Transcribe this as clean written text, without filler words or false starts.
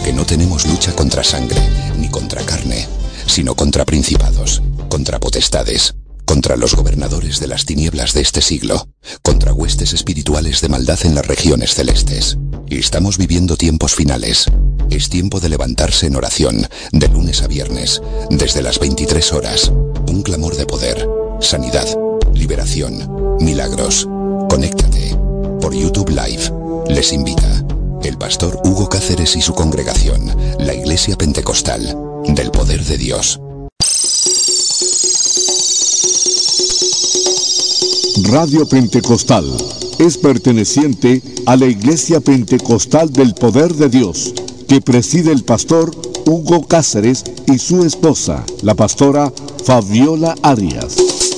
porque no tenemos lucha contra sangre ni contra carne, sino contra principados, contra potestades, contra los gobernadores de las tinieblas de este siglo, contra huestes espirituales de maldad en las regiones celestes. Y estamos viviendo tiempos finales. Es tiempo de levantarse en oración, de lunes a viernes, desde las 23 horas. Un clamor de poder, sanidad, liberación, milagros. Conéctate por YouTube Live. Les invita el pastor Hugo Cáceres y su congregación, la Iglesia Pentecostal del Poder de Dios. Radio Pentecostal es perteneciente a la Iglesia Pentecostal del Poder de Dios, que preside el pastor Hugo Cáceres y su esposa, la pastora Fabiola Arias.